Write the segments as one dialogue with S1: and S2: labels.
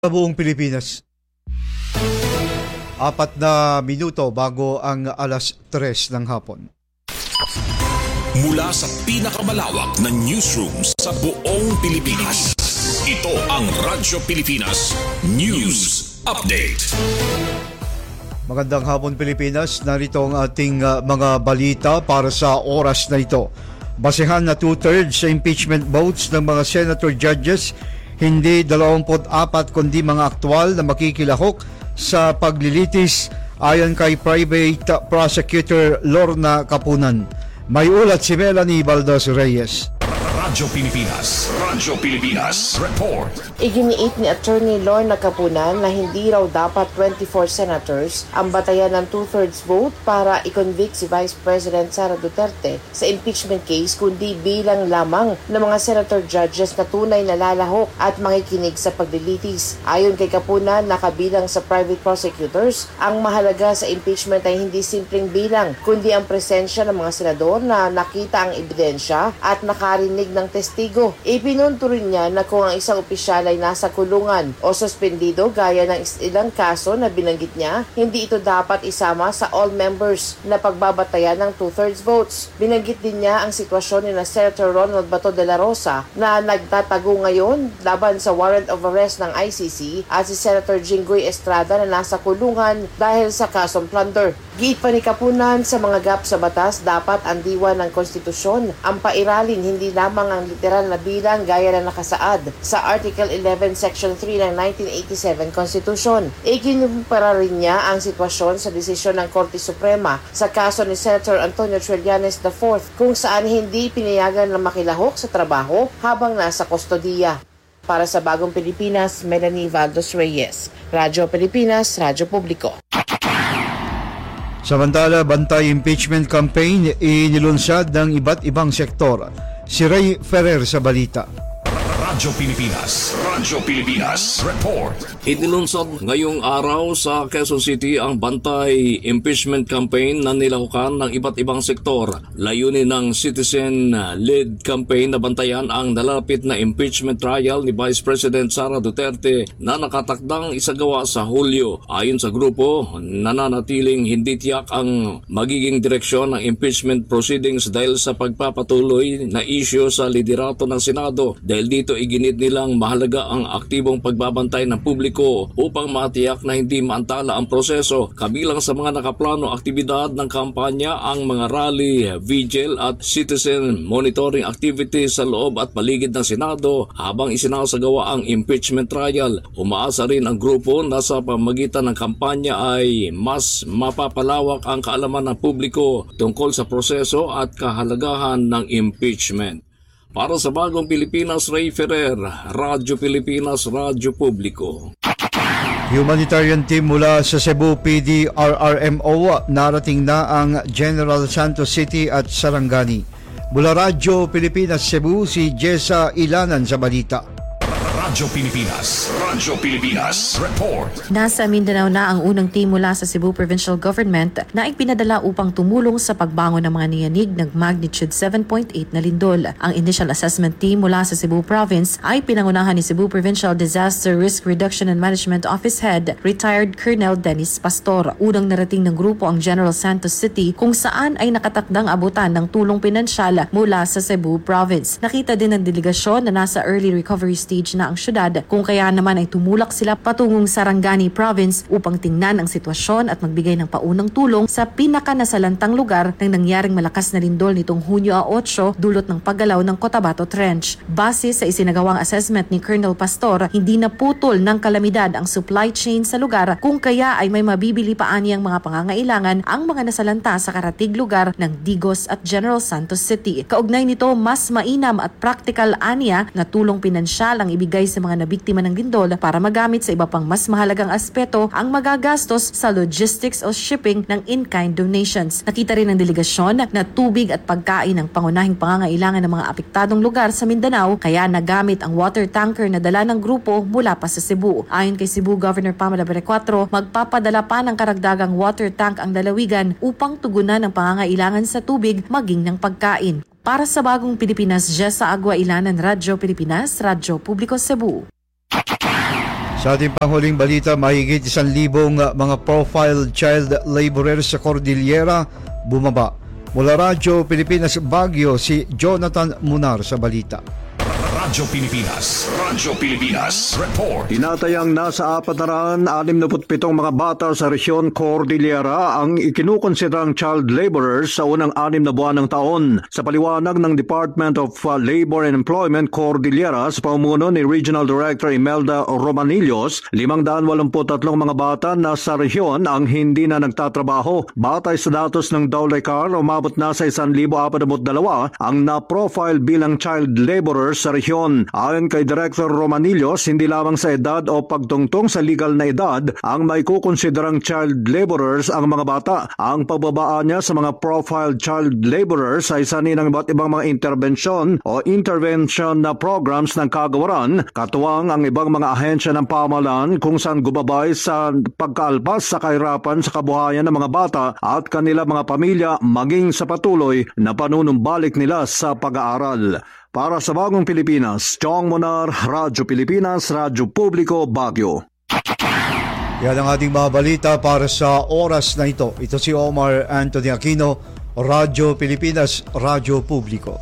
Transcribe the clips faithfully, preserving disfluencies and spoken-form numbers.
S1: Sa buong Pilipinas. Apat na minuto bago ang alas tres ng hapon.
S2: Mula sa pinakamalawak na newsroom sa buong Pilipinas, ito ang Radyo Pilipinas News Update.
S1: Magandang hapon Pilipinas, narito ang ating uh, mga balita para sa oras na ito. Basehan na two-thirds sa impeachment votes ng mga senator judges, hindi dalawampu't apat kundi mga aktwal na makikilahok sa paglilitis ayon kay Private Prosecutor Lorna Kapunan. May ulat si Melanie Baldos Reyes.
S2: Radyo Pilipinas, Radyo Pilipinas Report.
S3: Iginiit ni Attorney Lorna Kapunan na hindi raw dapat twenty-four senators ang batayan ng two-thirds vote para i-convict si Vice President Sara Duterte sa impeachment case, kundi bilang lamang ng mga senator judges na tunay na lalahok at makikinig sa paglilitis. Ayon kay Kapunan, nakabilang sa private prosecutors, ang mahalaga sa impeachment ay hindi simpleng bilang, kundi ang presensya ng mga senador na nakita ang ebidensya at nakarinig ng testigo. Ipinunto rin niya na kung ang isang opisyal ay nasa kulungan o suspendido gaya ng ilang kaso na binanggit niya, hindi ito dapat isama sa all members na pagbabatayan ng two-thirds votes. Binanggit din niya ang sitwasyon ni na Senator Ronald Bato de la Rosa na nagtatago ngayon laban sa warrant of arrest ng I C C at si Senator Jinggoy Estrada na nasa kulungan dahil sa kasong plunder. Giit pa ni Kapunan, sa mga gap sa batas, dapat ang diwa ng konstitusyon ang pairalin hindi lamang ang literal na bilang gaya na nakasaad sa Article eleven Section three ng nineteen eighty-seven Constitution. Ikinumpara rin niya ang sitwasyon sa desisyon ng Korte Suprema sa kaso ni Senator Antonio Trillanes the fourth kung saan hindi pinayagan na makilahok sa trabaho habang nasa kustodiya. Para sa Bagong Pilipinas, Melanie Baldos Reyes, Radyo Pilipinas, Radyo Publiko.
S1: Samantala, bantay impeachment campaign inilunsad ng iba't ibang sektor. Si Ray Ferrer sa balita.
S2: Radyo Pilipinas, Radyo Pilipinas Report.
S4: Inilunsad ngayong araw sa Quezon City ang bantay impeachment campaign na nilahukan ng iba't ibang sektor. Layunin ng citizen-led campaign na bantayan ang nalalapit na impeachment trial ni Vice President Sara Duterte na nakatakdang isagawa sa Hulyo. Ayon sa grupo, nananatiling hindi tiyak ang magiging direksyon ng impeachment proceedings dahil sa pagpapatuloy na isyu sa liderato ng Senado. Dahil dito iginit nilang mahalaga ang aktibong pagbabantay ng publiko upang matiyak na hindi maantala ang proseso. Kabilang sa mga nakaplano aktibidad ng kampanya ang mga rally, vigil at citizen monitoring activities sa loob at paligid ng Senado habang isinasagawa ang impeachment trial. Umaasa rin ang grupo na sa pamamagitan ng kampanya ay mas mapapalawak ang kaalaman ng publiko tungkol sa proseso at kahalagahan ng impeachment. Para sa Bagong Pilipinas, Ray Ferrer, Radyo Pilipinas, Radyo Publiko.
S1: Humanitarian team mula sa Cebu P D R R M O narating na ang General Santos City at Sarangani. Mula Radyo Pilipinas Cebu, si Jessa Ilanan sa balita.
S2: Radyo Pilipinas, Radyo Pilipinas Report.
S5: Nasa Mindanao na ang unang team mula sa Cebu Provincial Government na ipinadala upang tumulong sa pagbangon ng mga niyanig ng magnitude seven point eight na lindol. Ang initial assessment team mula sa Cebu Province ay pinangunahan ni Cebu Provincial Disaster Risk Reduction and Management Office Head, retired Colonel Dennis Pastor. Unang narating ng grupo ang General Santos City kung saan ay nakatakdang abutan ng tulong pinansyal mula sa Cebu Province. Nakita din ng delegasyon na nasa early recovery stage na ang syudad, kung kaya naman ay tumulak sila patungong Sarangani Province upang tingnan ang sitwasyon at magbigay ng paunang tulong sa pinakanasalantang lugar ng nangyaring malakas na lindol nitong Hunyo eight dulot ng paggalaw ng Cotabato Trench. Base sa isinagawang assessment ni Colonel Pastor, hindi naputol ng kalamidad ang supply chain sa lugar, kung kaya ay may mabibili pa aniyang mga pangangailangan ang mga nasalanta sa karatig lugar ng Digos at General Santos City. Kaugnay nito, mas mainam at practical aniya na tulong pinansyal ang ibigay sa mga nabiktima ng lindol para magamit sa iba pang mas mahalagang aspeto ang magagastos sa logistics o shipping ng in-kind donations. Nakita rin ng delegasyon na tubig at pagkain ang pangunahing pangangailangan ng mga apektadong lugar sa Mindanao, kaya nagamit ang water tanker na dala ng grupo mula pa sa Cebu. Ayon kay Cebu Governor Pamela Berecuatro, magpapadala pa ng karagdagang water tank ang lalawigan upang tugunan ang pangangailangan sa tubig maging ng pagkain. Para sa Bagong Pilipinas, Jessa Agua Ilanan, Radyo Pilipinas, Radyo Publiko Cebu.
S1: Sa ating panghuling balita, mahigit isang libong mga profiled child laborers sa Cordillera bumaba. Mula Radyo Pilipinas Baguio, si Jonathan Munar sa balita.
S2: Radyo Pilipinas. Radyo Pilipinas. Report.
S6: Tinatayang nasa apat na anim na pitong mga bata sa resyon Cordillera ang ikinukonsiderang child laborers sa unang anim na buwan ng taon. Sa paliwanag ng Department of Labor and Employment Cordillera sa pamumuno ni Regional Director Imelda Romanillos, limang daan walumput tatlong mga bata na sa resyon ang hindi na nagtatrabaho. Batay sa datos ng Dowlecar, umabot na sa isang libo apat na dalawa ang na-profile bilang child laborers sa resyon. Ayon kay Director Romanillos, hindi lamang sa edad o pagtungtong sa legal na edad ang may kukonsiderang child laborers ang mga bata. Ang pagbabaan niya sa mga profiled child laborers ay isa ng iba't ibang mga intervention o intervention na programs ng kagawaran, katuwang ang ibang mga ahensya ng pamahalaan kung saan gumabay sa pagkaalpas sa kahirapan sa kabuhayan ng mga bata at kanila mga pamilya maging sa patuloy na panunumbalik nila sa pag-aaral. Para sa Bagong Pilipinas, Chong Monar, Radyo Pilipinas, Radyo Publiko, Baguio.
S1: Yan ang ating mga balita para sa oras na ito. Ito si Omar Anthony Aquino, Radyo Pilipinas, Radyo Publiko.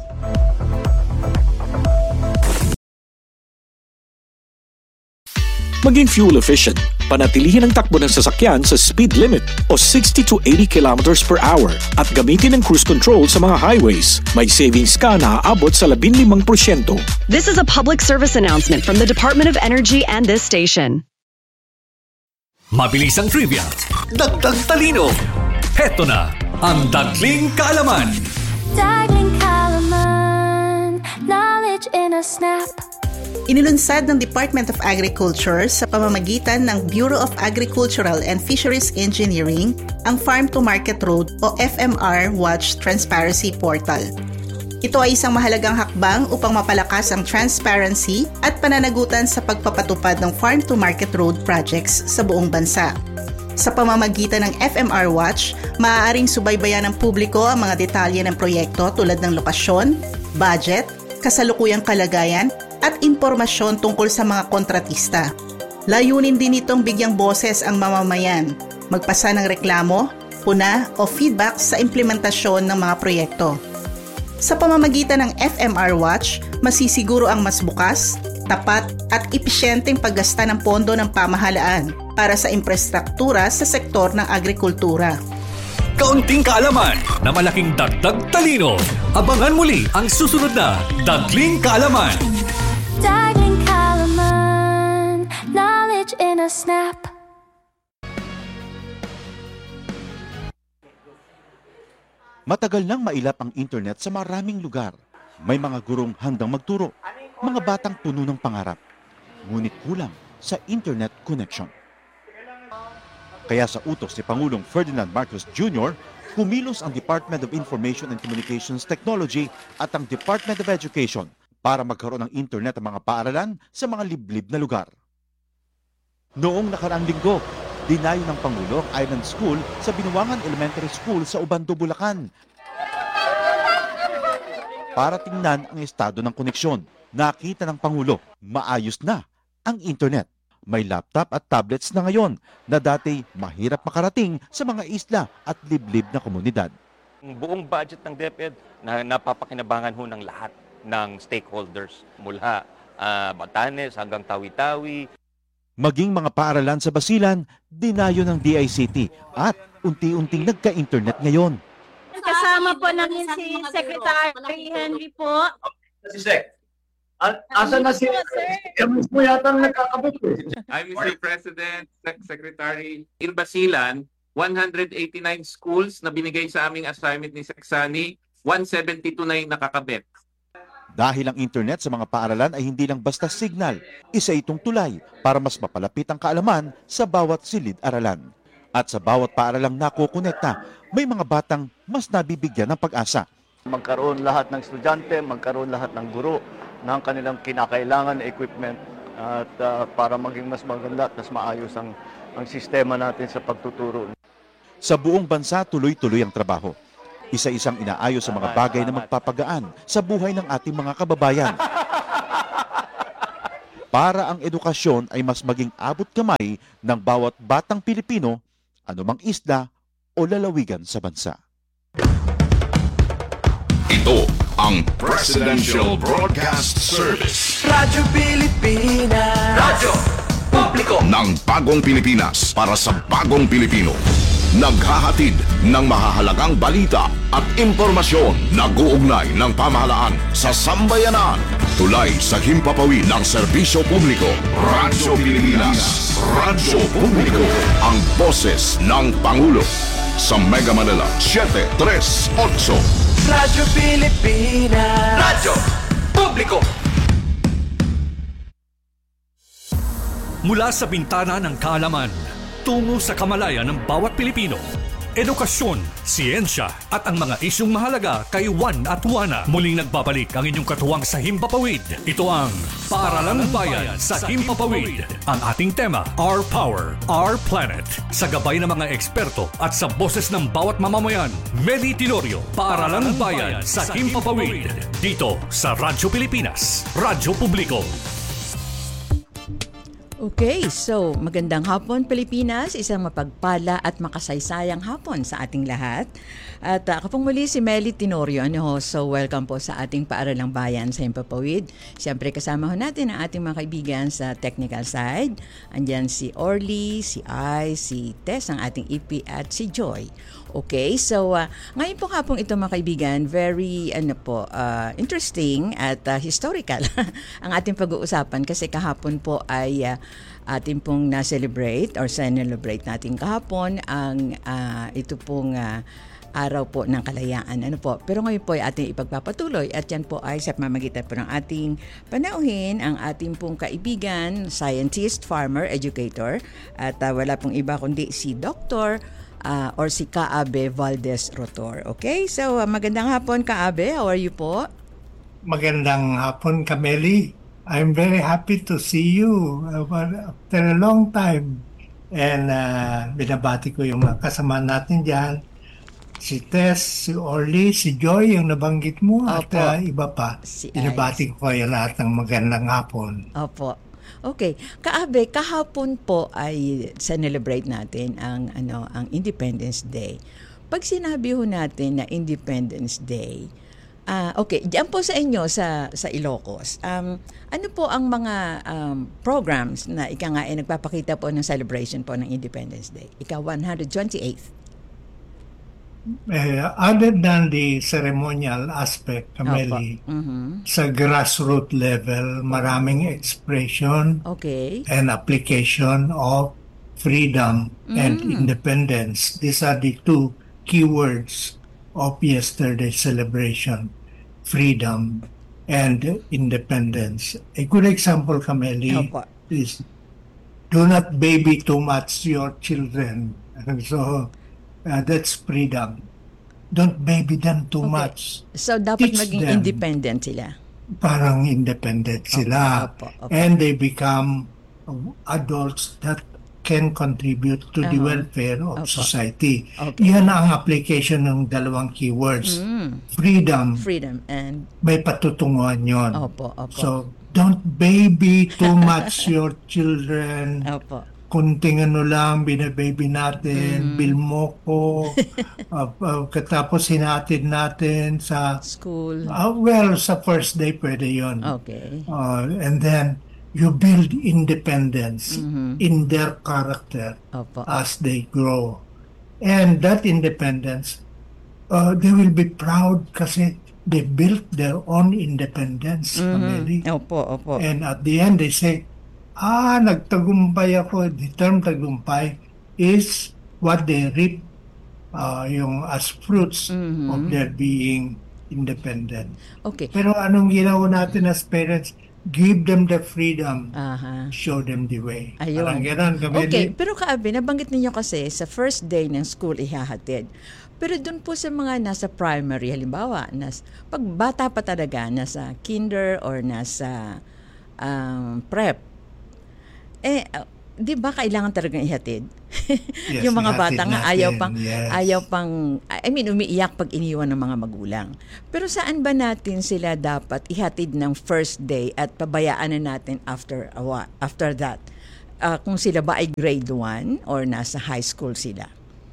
S7: Maging fuel efficient, panatilihin ang takbo ng sasakyan sa speed limit o sixty to eighty kilometers per hour at gamitin ang cruise control sa mga highways. May savings ka na aabot sa labing limang porsyento.
S8: This is a public service announcement from the Department of Energy and this station.
S9: Mabilis ang trivia, dagdag talino. Heto na ang Dagling Kaalaman.
S10: Dagling Kaalaman, knowledge in a snap.
S11: Inilunsad ng Department of Agriculture sa pamamagitan ng Bureau of Agricultural and Fisheries Engineering ang Farm to Market Road o F M R Watch Transparency Portal. Ito ay isang mahalagang hakbang upang mapalakas ang transparency at pananagutan sa pagpapatupad ng Farm to Market Road projects sa buong bansa. Sa pamamagitan ng F M R Watch, maaaring subaybayan ng publiko ang mga detalye ng proyekto tulad ng lokasyon, budget, kasalukuyang kalagayan, at impormasyon tungkol sa mga kontratista. Layunin din itong bigyang boses ang mamamayan, magpasa ng reklamo, puna o feedback sa implementasyon ng mga proyekto. Sa pamamagitan ng F M R Watch, masisiguro ang mas bukas, tapat at episyenteng paggasta ng pondo ng pamahalaan para sa infrastruktura sa sektor ng agrikultura.
S9: Kaunting kaalaman na malaking dagdag talino. Abangan muli ang susunod na Dagling Kaalaman.
S10: Dagling Kaalaman, knowledge in a snap.
S12: Matagal nang mailap ang internet sa maraming lugar. May mga gurong handang magturo, mga batang puno ng pangarap. Ngunit kulang sa internet connection. Kaya sa utos ni Pangulong Ferdinand Marcos Junior, kumilos ang Department of Information and Communications Technology at ang Department of Education para magkaroon ng internet ang mga paaralan sa mga liblib na lugar. Noong nakaraang linggo, dinayo ng Pangulo ang Island School sa Binuangan Elementary School sa Ubando, Bulacan para tingnan ang estado ng koneksyon. Nakita ng Pangulo, maayos na ang internet. May laptop at tablets na ngayon na dati mahirap makarating sa mga isla at liblib na komunidad.
S13: Ang buong budget ng DepEd na napapakinabangan ho ng lahat ng stakeholders mula uh, Batanes hanggang Tawi-Tawi.
S12: Maging mga paaralan sa Basilan, dinayo ng D I C T at unti-unting nagka-internet ngayon.
S14: Kasama po namin si Secretary Henry po.
S15: Si Sec, asan na si Emus mo yata nagkakabit eh.
S16: I'm Mister President, Secretary. In Basilan, one hundred eighty-nine schools na binigay sa aming assignment ni Seksani, one seventy-two na yung nakakabit.
S12: Dahil ang internet sa mga paaralan ay hindi lang basta signal, isa itong tulay para mas mapalapit ang kaalaman sa bawat silid-aralan. At sa bawat paaralang nakukonekta, may mga batang mas nabibigyan ng pag-asa.
S15: Magkaroon lahat ng estudyante, magkaroon lahat ng guro ng kanilang kinakailangan na equipment at uh, para maging mas maganda at mas maayos ang, ang sistema natin sa pagtuturo.
S12: Sa buong bansa, tuloy-tuloy ang trabaho. Isa-isang inaayos sa mga bagay na magpapagaan sa buhay ng ating mga kababayan. para ang edukasyon ay mas maging abot kamay ng bawat batang Pilipino, anumang isla o lalawigan sa bansa.
S2: Ito ang Presidential Broadcast Service.
S17: Radyo Pilipinas. Radyo Publiko
S2: ng bagong Pilipinas para sa bagong Pilipino. Naghahatid ng mahahalagang balita at impormasyon na guugnay ng pamahalaan sa sambayanan. Tulay sa himpapawid ng serbisyo publiko. Radyo Pilipinas. Radyo Publiko. Ang boses ng Pangulo. Sa Mega Manila, seven three eight.
S17: Radyo Pilipinas. Radyo Publiko.
S9: Mula sa bintana ng kaalaman, tungo sa kamalayan ng bawat Pilipino. Edukasyon, siyensya at ang mga isyong mahalaga kay Juan at Juana. Muling nagbabalik ang inyong katuwang sa Himpapawid. Ito ang Paaralang Bayan sa Himpapawid. Ang ating tema, Our Power, Our Planet. Sa gabay ng mga eksperto at sa boses ng bawat mamamayan, Meli Tenorio, Paaralang Bayan sa Himpapawid. Dito sa Radyo Pilipinas, Radyo Publiko.
S18: Okay, so magandang hapon Pilipinas, isang mapagpala at makasaysayang hapon sa ating lahat. At uh, kapag muli si Meli Tenorio, ano ho, so welcome po sa ating Paaralang Bayan sa Himpapawid. Siyempre kasama ho natin ang ating mga kaibigan sa technical side. Andyan si Orly, si I, si Tess, ang ating E P at si Joy. Okay, so uh, ngayon po hapong ito mga kaibigan, very ano po, uh, interesting at uh, historical ang ating pag-uusapan kasi kahapon po ay uh, ating pong na-celebrate or celebrate natin kahapon ang uh, ito pong uh, araw po ng kalayaan. Ano po? Pero ngayon po ay ating ipagpapatuloy at yan po ay sa pamamagitan po ng ating panauhin ang ating pong kaibigan, scientist, farmer, educator at uh, wala pong iba kundi si Doctor Uh, or si Kaabe Valdez Rotor. Okay? So, uh, magandang hapon, Kaabe. How are you po?
S19: Magandang hapon, Kameli. I'm very happy to see you uh, after a long time. And uh, binabati ko yung mga kasama natin dyan. Si Tess, si Orly, si Joy, yung nabanggit mo,
S18: Opo.
S19: at uh, iba pa.
S18: Si
S19: binabati ko kayo lahat ng magandang hapon.
S18: Opo. Okay, Kaabe, kahapon po ay celebrate natin ang ano ang Independence Day. Pag sinabi ho natin na Independence Day, ah uh, okay, diyan po sa inyo sa sa Ilocos. Um ano po ang mga um, programs na ika nga ay nagpapakita po ng celebration po ng Independence Day? Ika one hundred twenty-eighth.
S19: Uh, other than the ceremonial aspect, Kameli,
S18: mm-hmm.
S19: sa grassroots level, maraming expression
S18: okay.
S19: and application of freedom mm. and independence. These are the two keywords of yesterday's celebration, freedom and independence. A good example, Kameli,
S18: Opo.
S19: is do not baby too much your children. So, Uh, that's freedom. Don't baby them too
S18: okay.
S19: much.
S18: So, dapat
S19: Teach
S18: maging
S19: them.
S18: independent sila.
S19: Parang independent sila.
S18: Opo, opo, opo.
S19: And they become adults that can contribute to uh-huh. the welfare of
S18: Opo.
S19: society.
S18: Okay.
S19: Yan ang application ng dalawang keywords.
S18: Mm.
S19: Freedom.
S18: Freedom and...
S19: May patutunguhan yun.
S18: Opo, opo.
S19: So, don't baby too much your children.
S18: Opo.
S19: Kunting ano lang, binababy natin, mm. bilmoko, uh, uh, katapos hinatid natin sa
S18: school.
S19: Uh, well, sa first day pwede yun.
S18: Okay.
S19: Uh, and then, you build independence
S18: mm-hmm.
S19: in their character
S18: Opo.
S19: as they grow. And that independence, uh, they will be proud kasi they built their own independence.
S18: Mm-hmm. Opo, opo.
S19: And at the end, they say, ah, nagtagumpay ako. The term tagumpay is what they reap uh, yung as fruits mm-hmm. of their being independent.
S18: Okay.
S19: Pero anong ginawa natin as parents? Give them the freedom.
S18: Uh-huh.
S19: Show them the way.
S18: Ayun.
S19: Parang gano'n, Kameli.
S18: Okay, pero Kaabe, nabanggit ninyo kasi sa first day ng school ihahatid. Pero doon po sa mga nasa primary, halimbawa, nas, pag bata pa talaga, nasa kinder or nasa um, prep, eh, uh, di ba kailangan talagang ihatid?
S19: Yes,
S18: yung mga
S19: ihatid
S18: bata nga ayaw
S19: natin,
S18: pang
S19: yes.
S18: ayaw pang I mean umiiyak pag iniwan ng mga magulang. Pero saan ba natin sila dapat ihatid ng first day at pabayaan na natin after a while, after that? Uh, kung sila ba ay grade one or nasa high school sila?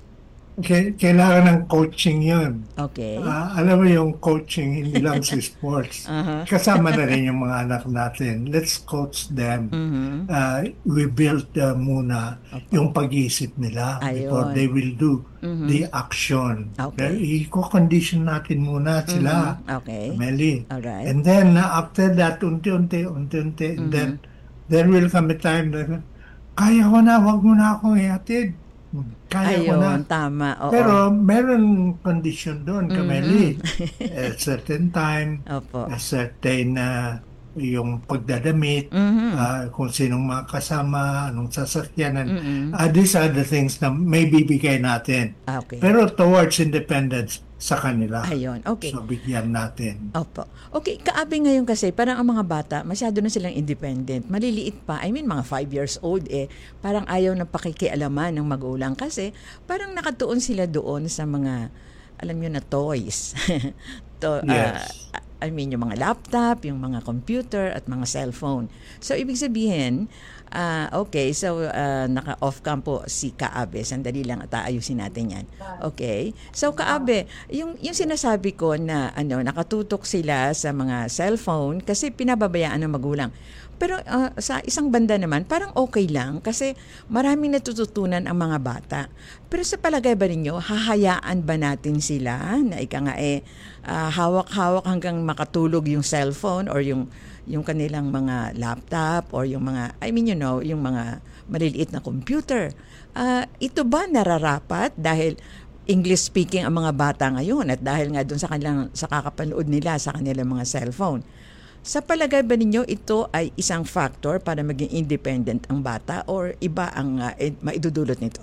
S19: K- kailangan ng coaching yun.
S18: Okay.
S19: Ah, alam mo yung coaching, hindi lang sa sports.
S18: Uh-huh.
S19: Kasama na rin yung mga anak natin. Let's coach them.
S18: Mhm.
S19: Ah, we build uh, muna yung pag-iisip nila before
S18: Ayun.
S19: they will do
S18: Mhm.
S19: the action.
S18: Okay.
S19: I-condition natin muna sila.
S18: Mhm. Okay.
S19: Meli.
S18: Alright.
S19: And then uh, after that, unti-unti, unti-unti, and then there will come a time na kaya ko na, wag mo na akong ihatid. Kaya ko na.
S18: Ayun, tama. Oo.
S19: Pero meron condition doon, Kameli.
S18: Mhm.
S19: A certain time,
S18: Opo.
S19: a certain uh, yung pagdadamit,
S18: Mhm.
S19: uh, kung sinong makasama, anong sasakyanan.
S18: Mhm.
S19: Uh, these are the things na may bibigay natin.
S18: Ah, okay.
S19: Pero towards independence sa kanila.
S18: Ayun, okay.
S19: So bigyan natin.
S18: Opo. Okay, kaabi ngayon kasi parang ang mga bata masyado na silang independent. Maliliit pa. I mean, mga five years old eh. Parang ayaw na pakikialaman ng magulang kasi parang nakatuon sila doon sa mga, alam nyo na, toys. to,
S19: Yes.
S18: ah, I mean, yung mga laptop, yung mga computer, at mga cellphone. So, ibig sabihin, ah, okay, so ah, naka-off cam po si Kaabe. Sandali lang at aayusin natin yan. Okay? So, Kaabe, yung, yung sinasabi ko na ano, nakatutok sila sa mga cellphone kasi pinababayaan ng magulang. Pero ah, sa isang banda naman, parang okay lang kasi maraming natututunan ang mga bata. Pero sa palagay ba ninyo, hahayaan ba natin sila na ika nga eh, ah, hawak-hawak hanggang makatulog yung cellphone or yung yung kanilang mga laptop or yung mga, I mean, you know, yung mga maliliit na computer. Ah, ito ba nararapat dahil English speaking ang mga bata ngayon at dahil nga doon sa kanilang sa kakapanood nila sa kanilang mga cellphone? Sa palagay ba ninyo ito ay isang factor para maging independent ang bata or iba ang uh, ed- maidudulot nito?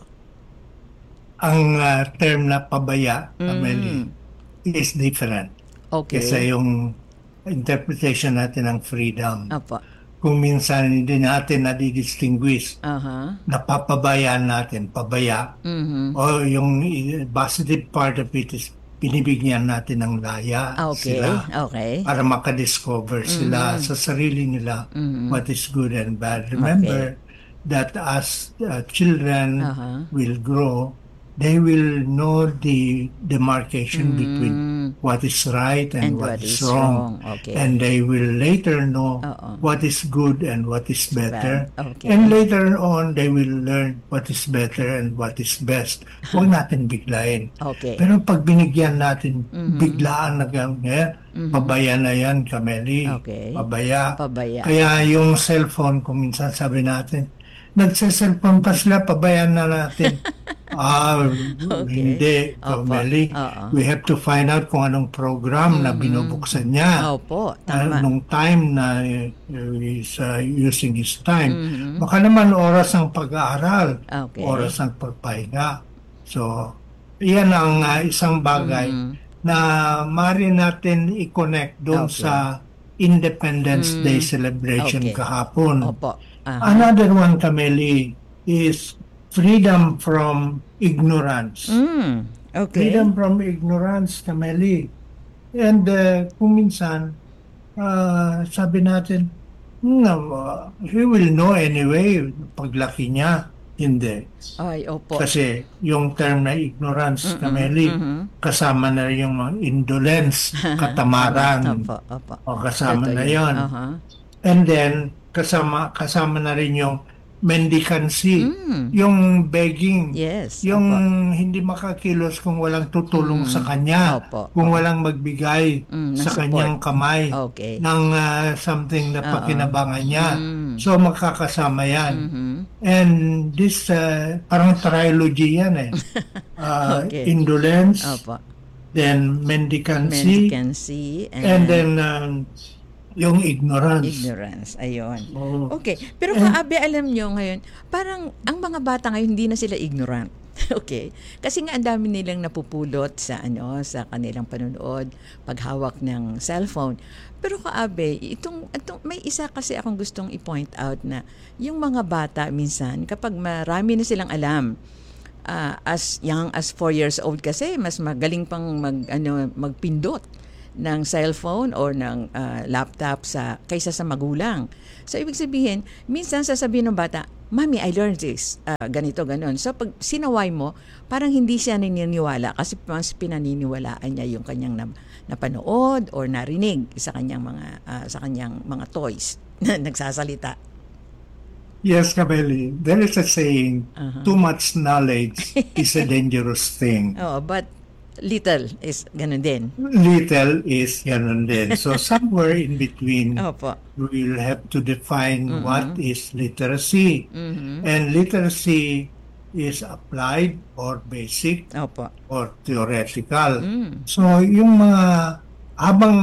S19: Ang uh, term na pabaya,
S18: Mm.
S19: Amelie, is different.
S18: Okay.
S19: Kasi yung interpretation natin ng freedom.
S18: Opo.
S19: Kung minsan hindi natin nadidistinguish,
S18: Aha.
S19: napapabayaan natin, pabaya,
S18: Mhm.
S19: o yung i- positive part of it is binibigyan natin ng laya
S18: Okay.
S19: sila
S18: Okay.
S19: para makadiscover sila
S18: Mhm.
S19: sa sarili nila
S18: Mhm.
S19: what is good and bad. Remember that as uh, children
S18: Aha.
S19: will grow, they will know the demarcation
S18: Mm.
S19: between what is right and,
S18: And
S19: what,
S18: what
S19: is,
S18: is
S19: wrong.
S18: wrong. Okay.
S19: And they will later know
S18: Oo.
S19: what is good and what is better.
S18: Bad. Okay.
S19: And later on, they will learn what is better and what is best. Huwag natin biglayin.
S18: Okay.
S19: Pero pag binigyan natin,
S18: Mhm.
S19: biglaan na ganyan,
S18: Mhm.
S19: pabaya na yan, Kameli.
S18: Okay.
S19: Pabaya.
S18: Pabaya.
S19: Kaya yung cellphone, kung minsan sabi natin, nagsa-cellphone pa sila, pabayaan na natin. Ah, hindi,
S18: Opo.
S19: Kameli.
S18: Oo.
S19: We have to find out kung anong program na
S18: Mhm.
S19: binubuksan niya.
S18: Opo, tama.
S19: Anong time na uh, is uh, using his time.
S18: Mhm.
S19: Baka naman oras ng pag-aaral,
S18: Okay.
S19: oras ng pagpahinga. So, iyan ang uh, isang bagay
S18: Mhm.
S19: na mari natin i-connect doon
S18: Okay.
S19: sa Independence
S18: Mm.
S19: Day celebration
S18: Okay.
S19: kahapon.
S18: Opo. Aha.
S19: Another one, Kameli, is freedom from ignorance.
S18: Mm. Okay.
S19: Freedom from ignorance, Kameli. And uh, kung minsan, uh, sabi natin, no, uh, he will know anyway, paglaki niya. Hindi.
S18: Ay, opo.
S19: Kasi yung term na ignorance,
S18: Mm-mm,
S19: Kameli,
S18: mhm.
S19: kasama na yung mga indolence, katamaran.
S18: Opo, opo.
S19: O kasama
S18: Totoo
S19: na
S18: yun.
S19: yon.
S18: Aha.
S19: And then, kasama kasama na rin yung mendicancy,
S18: Mm.
S19: yung begging,
S18: Yes.
S19: yung
S18: opo.
S19: hindi makakilos kung walang tutulong
S18: Mm.
S19: sa kanya,
S18: Opo.
S19: kung walang magbigay
S18: Mm, ng
S19: sa
S18: support.
S19: kanyang kamay
S18: Okay.
S19: ng ah, something na
S18: Oo.
S19: pakinabangan niya.
S18: Mm.
S19: So magkakasama yan.
S18: Mhm.
S19: And this, uh, parang trilogy yan eh. Uh,
S18: Okay.
S19: Indolence,
S18: Opo.
S19: then mendicancy,
S18: Mendicancy and,
S19: and then um, yung ignorance.
S18: ignorance. Ayun.
S19: Oo.
S18: Okay. Pero
S19: And-
S18: Kaabe, alam nyo ngayon, parang ang mga bata ngayon hindi na sila ignorant. Okay? Kasi nga ang dami nilang napupulot sa ano sa kanilang panonood, paghawak ng cellphone. Pero Kaabe, itong, itong may isa kasi akong gustong i-point out na yung mga bata minsan kapag marami na silang alam, uh, as young as four years old kasi mas magaling pang mag ano magpindot ng cellphone or ng uh, laptop sa kaysa sa magulang. So ibig sabihin, minsan sasabihin ng bata, "Mommy, I learned this." Uh, ganito ganon. So pag sinaway mo, parang hindi siya naniniwala kasi mas pinaniniwalaan niya yung kanyang na, napanood or narinig sa kanyang mga uh, sa kanyang mga toys na nagsasalita.
S19: Yes, Kabeli. There is a saying, uh-huh. too much knowledge is a dangerous thing.
S18: Oh, but little is ganun din.
S19: Little is ganun din. So somewhere in between,
S18: Opo.
S19: we will have to define mm-hmm. what is literacy. Mm-hmm. And literacy is applied or basic
S18: Opo.
S19: or theoretical.
S18: Mm.
S19: So yung mga habang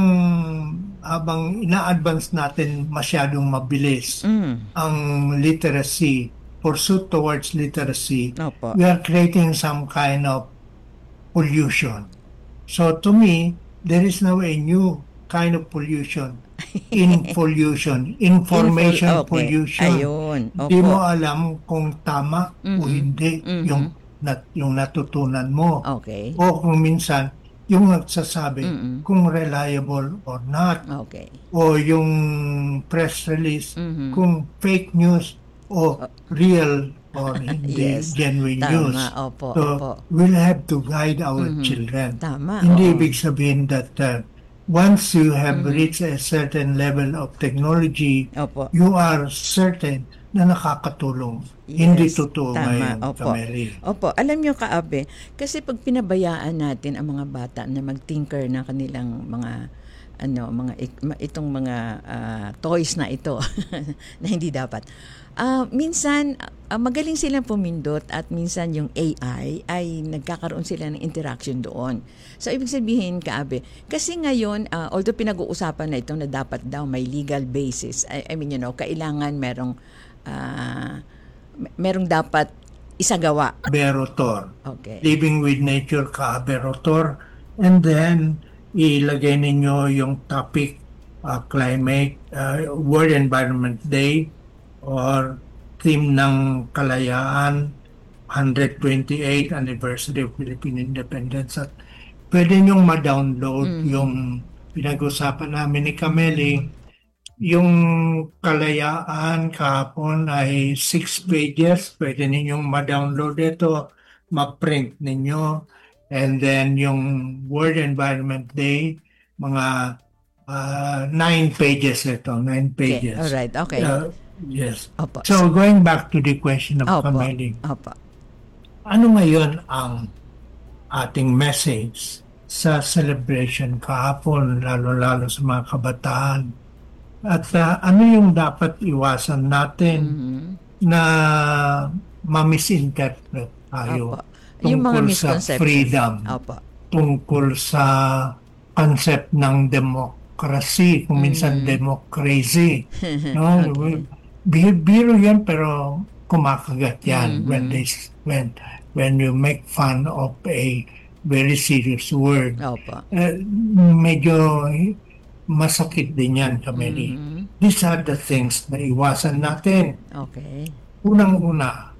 S19: habang ina-advance natin masyadong mabilis
S18: mm.
S19: ang literacy, pursuit towards literacy,
S18: Opo.
S19: we are creating some kind of pollution. So to me, there is now a new kind of pollution. Infolution. Information
S18: Infol- okay.
S19: pollution.
S18: Ayun.
S19: Hindi mo alam kung tama
S18: mm-hmm.
S19: o hindi
S18: mm-hmm.
S19: yung, nat, yung natutunan mo.
S18: Okay.
S19: O kung minsan, yung nagsasabi
S18: mm-hmm.
S19: kung reliable or not.
S18: Okay.
S19: O yung press release
S18: mm-hmm.
S19: kung fake news o real or hindi
S18: yes.
S19: genuine
S18: Tama.
S19: news.
S18: Opo,
S19: so,
S18: opo.
S19: we'll have to guide our
S18: mm-hmm.
S19: children.
S18: Tama.
S19: Hindi
S18: oo.
S19: ibig sabihin that uh, once you have
S18: mm-hmm.
S19: reached a certain level of technology,
S18: opo.
S19: you are certain na nakakatulong.
S18: Yes.
S19: Hindi totoo
S18: Tama.
S19: ngayon,
S18: Opo.
S19: Kameli.
S18: Opo. Alam niyo, Kaabe, kasi pag pinabayaan natin ang mga bata na mag-tinker ng kanilang mga ano mga itong mga uh, toys na ito na hindi dapat. Uh, minsan uh, magaling silang pumindot at minsan yung A I ay nagkakaroon sila ng interaction doon. So ibig sabihin, Kaabe, kasi ngayon uh, although pinag-uusapan na ito na dapat daw may legal basis. I, I mean, you know, kailangan merong uh, merong dapat isagawa.
S19: Aberrator.
S18: Okay.
S19: Living with nature ka aberrator. And then ilagay ninyo yung topic uh, climate, uh, World Environment Day or theme ng kalayaan, one hundred twenty-eighth anniversary of Philippine Independence. At pwede nyong ma-download mm. yung pinag-usapan namin ni Kameli. Yung kalayaan kahapon ay six pages. Pwede ninyong ma-download ito, ma-print ninyo. And then yung World Environment Day, mga uh, nine pages ito, nine pages.
S18: Okay. All right, okay.
S19: Uh, yes.
S18: Opo.
S19: So going back to the question of
S18: Opo.
S19: Kameli,
S18: Opo.
S19: ano ngayon ang ating message sa celebration kahapon, lalo-lalo sa mga kabataan? At uh, ano yung dapat iwasan natin
S18: mm-hmm.
S19: na ma-misinterpret tayo?
S18: Opo. Yung mga
S19: tungkol sa freedom,
S18: Opo.
S19: tungkol sa concept ng democracy, kung minsan mm-hmm. democracy. No? Okay. Biro yan pero kumakagat yan mm-hmm. when they when when you make fun of a very serious word.
S18: Opo.
S19: Uh, medyo masakit din yan, Kameli.
S18: Mm-hmm.
S19: These are the things na iwasan natin.
S18: Okay.
S19: Unang-una,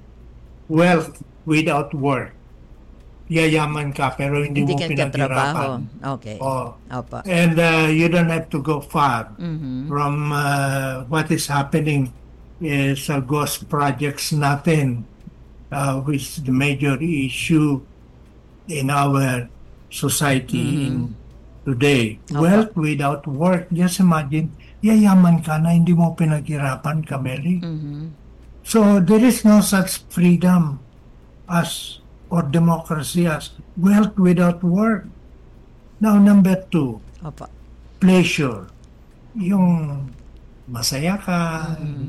S19: wealth without work. Yayaman ka pero hindi,
S18: hindi
S19: mo pinaghirapan.
S18: Okay.
S19: Oh.
S18: Opo.
S19: And uh, you don't have to go far
S18: mm-hmm.
S19: from uh, what is happening is uh, ghost projects natin, uh, which is the major issue in our society mm-hmm. in today.
S18: Opo.
S19: Wealth without work. Just imagine, yayaman ka na hindi mo pinaghirapan, Kameli.
S18: Mm-hmm.
S19: So there is no such freedom as or democracy as wealth without work. Now, number two,
S18: Opo.
S19: pleasure. Yung masaya ka,
S18: mm-hmm.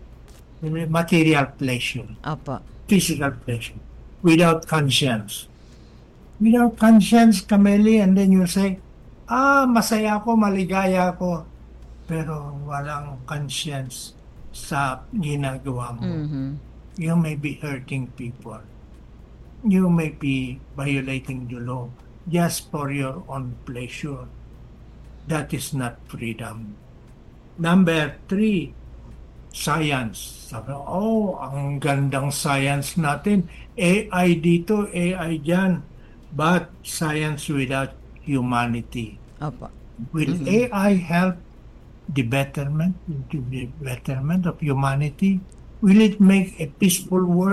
S19: yung material pleasure.
S18: Opo.
S19: Physical pleasure. Without conscience. Without conscience, Kameli, and then you say, ah, masaya ako, maligaya ako, pero walang conscience sa ginagawa mo.
S18: Mm-hmm.
S19: You may be hurting people. You may be violating the law just for your own pleasure. That is not freedom. Number three, science. Sabi, oh, ang gandang science natin. A I dito, A I dyan. But science without humanity.
S18: Opo.
S19: Will
S18: Mhm.
S19: A I help the betterment, the betterment of humanity? Will it make a peaceful world?